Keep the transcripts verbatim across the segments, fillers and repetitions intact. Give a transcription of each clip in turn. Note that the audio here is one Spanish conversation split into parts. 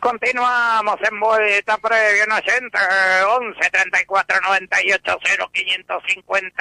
Continuamos en vuelta previa en ochenta, once, treinta y cuatro, noventa y ocho, cero, quinientos cincuenta.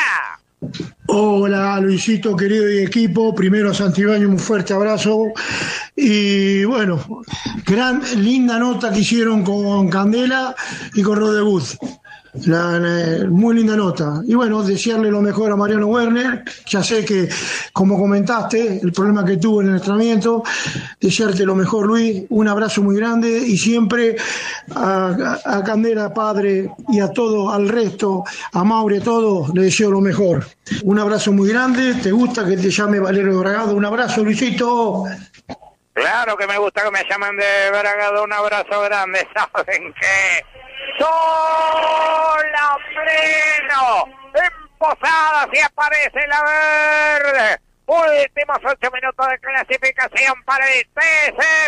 Hola Luisito, querido y equipo, primero a Santibáñez un fuerte abrazo y bueno, gran, linda nota que hicieron con Candela y con Rodebuz. La, la, muy linda nota. Y bueno, desearle lo mejor a Mariano Werner. Ya sé que, como comentaste, el problema que tuvo en el entrenamiento. Desearte lo mejor, Luis. Un abrazo muy grande. Y siempre a, a, a Candela, padre, y a todo, al resto, a Mauri, a todos, le deseo lo mejor. Un abrazo muy grande. ¿Te gusta que te llame Valerio Bragado? Un abrazo, Luisito. Claro que me gusta que me llamen de Bragado. Un abrazo grande. ¿Saben qué? Sol a pleno en Posadas y aparece la verde. Últimos ocho minutos de clasificación para el T C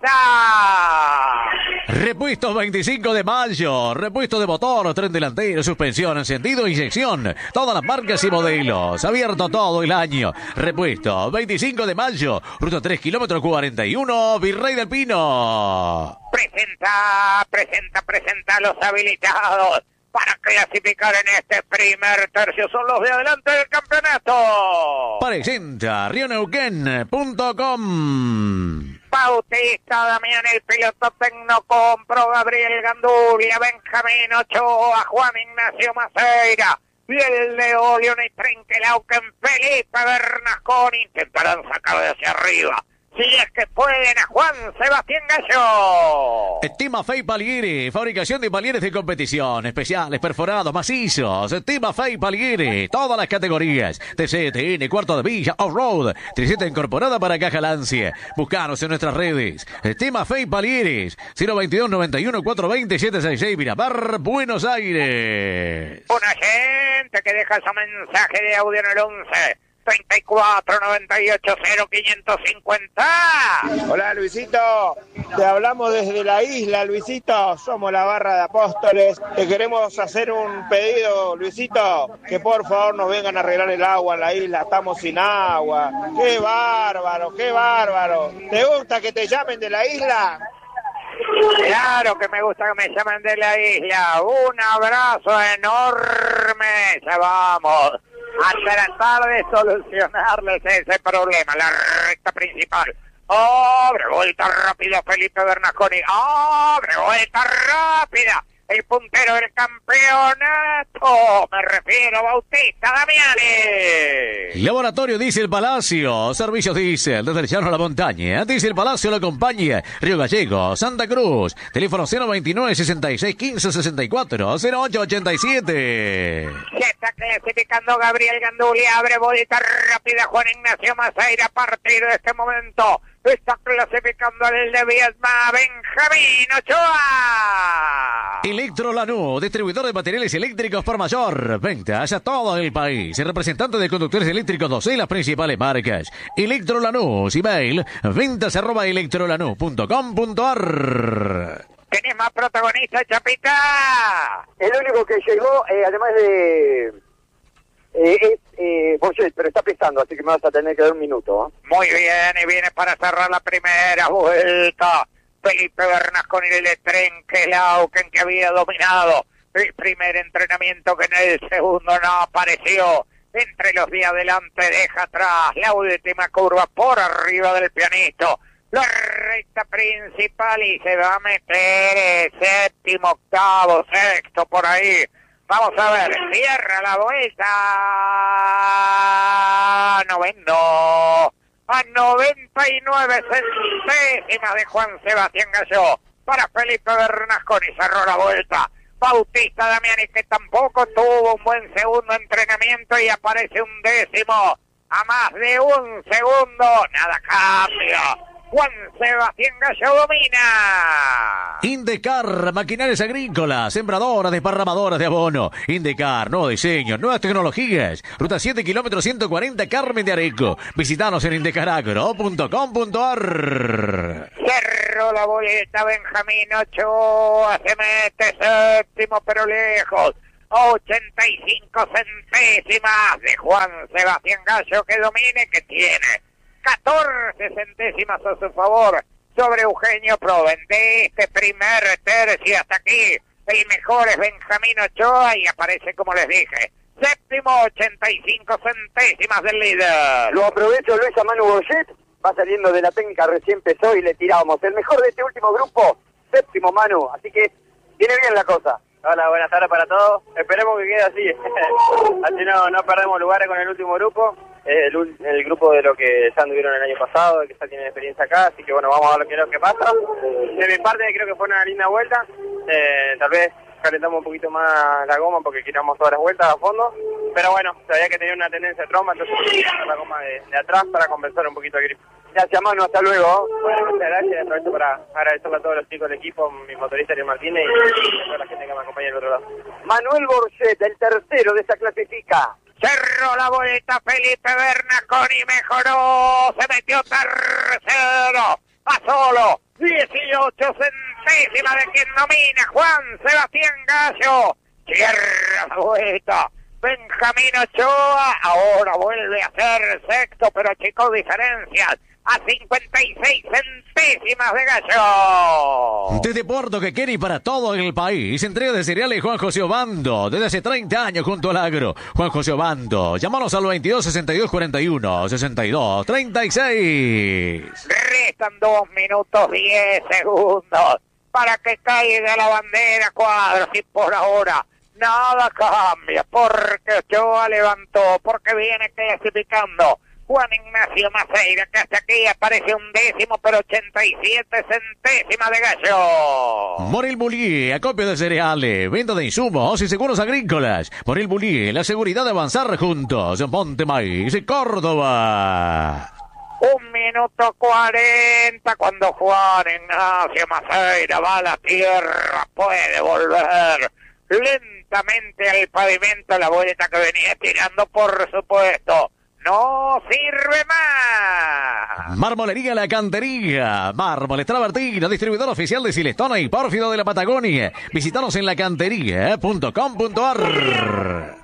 Pisa. Repuestos veinticinco de mayo. Repuesto de motor, tren delantero, suspensión, encendido, inyección. Todas las marcas y modelos. Abierto todo el año. Repuesto veinticinco de mayo. Ruta tres kilómetros cuarenta y uno. Virrey del Pino. Presenta, presenta, presenta a los habilitados para clasificar en este primer tercio. Son los de adelante del campeonato. Presenta rio neuquén punto com. Bautista Damián, el piloto Tecnocompro, Gabriel Gandulia, Benjamín Ochoa, Juan Ignacio Maceira y el de León y Trenquelauquen, Felipe Bernasconi. Intentarán sacar de hacia arriba, si es que pueden, a Juan Sebastián Gallo. Estima Fey Palguiri, fabricación de palieres de competición, especiales, perforados, macizos. Estima Fey Palguiri, todas las categorías. T C, T N, cuarto de villa, off-road, triseta incorporada para caja Lancia. Buscanos en nuestras redes. Estima Fey Palguiri, cero veintidós, noventa y uno, cuatrocientos veinte, setecientos sesenta y seis, Miramar, Buenos Aires. Una gente que deja su mensaje de audio en el once. treinta y cuatro, noventa y ocho, cero, quinientos cincuenta. Hola Luisito, te hablamos desde la isla, Luisito, somos la Barra de Apóstoles, te queremos hacer un pedido, Luisito, que por favor nos vengan a arreglar el agua en la isla, estamos sin agua. ¡Qué bárbaro, qué bárbaro! ¿Te gusta que te llamen de la isla? Claro que me gusta que me llamen de la isla. Un abrazo enorme. Ya vamos a tratar de solucionarles ese problema. La recta principal. Abre vuelta rápida Felipe Bernasconi. Abre vuelta rápida el puntero del campeonato. Me refiero a Bautista Damiani. Laboratorio Diesel Palacio. Servicios Diesel desde el llano a la montaña. Diesel Palacio lo acompaña. Río Gallego, Santa Cruz. Teléfono cero veintinueve, sesenta y seis, quince, sesenta y cuatro, cero ocho ochenta y siete. Se está clasificando Gabriel Gandulia. Abre vuelta rápida Juan Ignacio Maceira. A partir de este momento está clasificando el de Viedma, Benjamín Ochoa. Electro Lanús, distribuidor de materiales eléctricos por mayor. Ventas a todo el país. El representante de conductores eléctricos dos de las principales marcas. Electro Lanús, email, ventas arroba electrolanús punto com punto ar. ¿Tenés más protagonista, Chapita? El único que llegó, eh, además de... Eh, es eh, Boyet, pero está pesando, así que me vas a tener que dar un minuto. ¿eh? Muy bien, y viene para cerrar la primera vuelta Felipe Bernasconi de Trenquelauquen, que había dominado el primer entrenamiento, que en el segundo no apareció. Entre los de adelante deja atrás la última curva por arriba del pianito. La recta principal y se va a meter eh, séptimo, octavo, sexto por ahí. Vamos a ver, cierra la vuelta. Noveno. A noventa y nueve centésimas de Juan Sebastián Gallo. Para Felipe Bernasconi cerró la vuelta. Bautista Damiani, que tampoco tuvo un buen segundo entrenamiento y aparece un décimo. A más de un segundo. Nada cambia. Juan Sebastián Gallo domina. Indecar, maquinarias agrícolas, sembradoras, desparramadoras de abono. Indecar, nuevo diseño, nuevas tecnologías. Ruta siete kilómetros ciento cuarenta, Carmen de Areco. Visitanos en indecaragro punto com punto ar. Cerró la boleta Benjamín Ochoa, se mete séptimo pero lejos. ochenta y cinco centésimas de Juan Sebastián Gallo, que domine, que tiene catorce centésimas a su favor sobre Eugenio Proven. De este primer tercio hasta aquí, el mejor es Benjamín Ochoa y aparece, como les dije, séptimo, ochenta y cinco centésimas del líder. Lo aprovecho, Luis, a Manu Boyet. Va saliendo de la técnica, recién empezó y le tirábamos. El mejor de este último grupo, séptimo, Manu. Así que viene bien la cosa. Hola, buenas tardes para todos. Esperemos que quede así. Así no, no perdemos lugares con el último grupo. El, el grupo de lo que ya anduvieron el año pasado, que ya tienen experiencia acá. Así que bueno, vamos a ver qué es lo que pasa. De mi parte creo que fue una linda vuelta. Eh, tal vez calentamos un poquito más la goma porque quitamos todas las vueltas a fondo. Pero bueno, sabía que tenía una tendencia de tromba, entonces la goma de, de atrás para compensar un poquito el grip. Gracias, Manu, hasta luego. Bueno, muchas gracias. Aprovecho para agradecerle a todos los chicos del equipo, mi motorista Ariel Martínez y a toda la gente que me acompaña del otro lado. Manuel Borget, el tercero de esta clasifica. Cerró la vuelta Felipe Bernasconi, mejoró, se metió tercero, a solo dieciocho centésimas de quien domina, Juan Sebastián Gallo. Cierra la vuelta Benjamín Ochoa, ahora vuelve a ser sexto, pero achicó diferencias a cincuenta y seis centésimas de Gallo. Desde Puerto Quequén y para todo el país, entrega de cereales Juan José Obando, desde hace treinta años junto al agro. Juan José Obando, llámanos al veintidós, sesenta y dos, cuarenta y uno, sesenta y dos, treinta y seis. Restan dos minutos diez segundos para que caiga la bandera Cuadros y por ahora nada cambia, porque Ochoa levantó, porque viene clasificando Juan Ignacio Maceira, que hasta aquí aparece un décimo, pero ochenta y siete centésimas de Gallo. Morel Bullier, acopio de cereales, venta de insumos y seguros agrícolas. Morel Bullier, la seguridad de avanzar juntos. Monte Maíz, Córdoba. Un minuto cuarenta cuando Juan Ignacio Maceira va a la tierra, puede volver lentamente al pavimento la vuelta que venía tirando, por supuesto. No sirve más. Marmolería La Cantería. Mármoles Travertino, distribuidor oficial de Silestona y Pórfido de la Patagonia. Visítanos en lacantería punto com punto ar.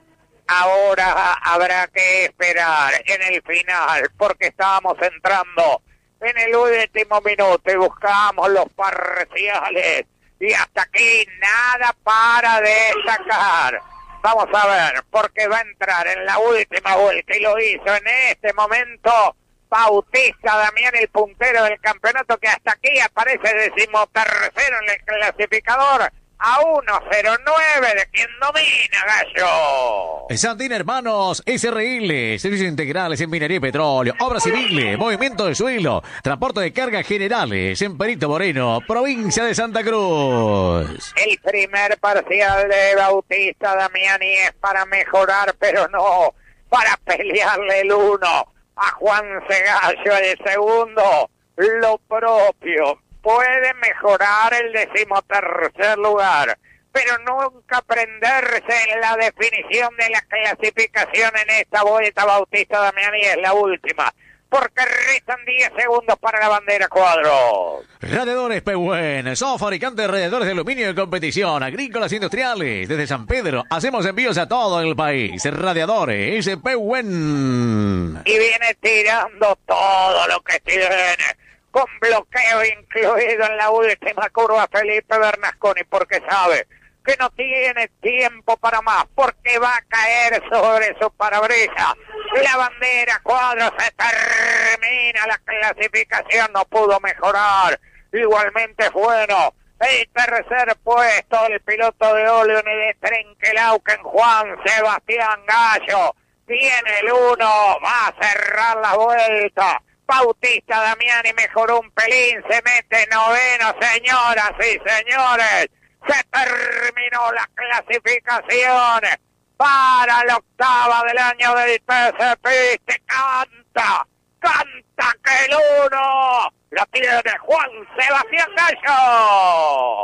Ahora habrá que esperar en el final, porque estábamos entrando en el último minuto y buscamos los parciales. Y hasta aquí nada para destacar. Vamos a ver, porque va a entrar en la última vuelta y lo hizo en este momento Bautista Damián, el puntero del campeonato, que hasta aquí aparece decimotercero en el clasificador a uno cero nueve de quien domina Gallo. Santín Hermanos S R L, servicios integrales en minería y petróleo, obras civiles, movimiento de suelo, transporte de cargas generales en Perito Moreno, provincia de Santa Cruz. El primer parcial de Bautista Damiani es para mejorar, pero no para pelearle el uno a Juan Segallo. El segundo, lo propio. Puede mejorar el decimotercer lugar, pero nunca prenderse en la definición de la clasificación en esta vuelta. Bautista Damiani es la última, porque restan diez segundos para la bandera Cuadros. Radiadores Pehuen, somos fabricantes de radiadores de aluminio de competición, agrícolas e industriales. Desde San Pedro hacemos envíos a todo el país. Radiadores Pehuen. Y viene tirando todo lo que tiene, con bloqueo incluido en la última curva Felipe Bernasconi, porque sabe que no tiene tiempo para más, porque va a caer sobre su parabrisas. La bandera Cuadros, se termina la clasificación, no pudo mejorar. Igualmente bueno el tercer puesto, el piloto de Oleón y de Trenquelauquen, Juan Sebastián Gallo. Tiene el uno, va a cerrar la vuelta. Bautista Damiani mejoró un pelín, se mete noveno, señoras y señores. Se terminó la clasificación para la octava del año del P C P. Canta, canta que el uno lo tiene Juan Sebastián Gallo.